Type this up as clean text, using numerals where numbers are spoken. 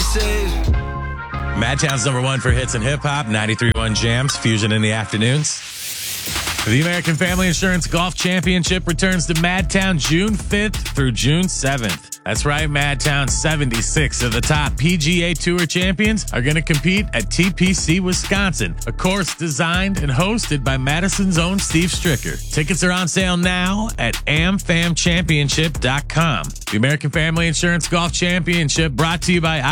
safe. Madtown's number one for hits and hip hop, 93.1 Jams, Fusion in the afternoons. The American Family Insurance Golf Championship returns to Madtown June 5th through June 7th. That's right, Madtown. 76 of the top PGA Tour champions are going to compete at TPC Wisconsin, a course designed and hosted by Madison's own Steve Stricker. Tickets are on sale now at amfamchampionship.com. The American Family Insurance Golf Championship brought to you by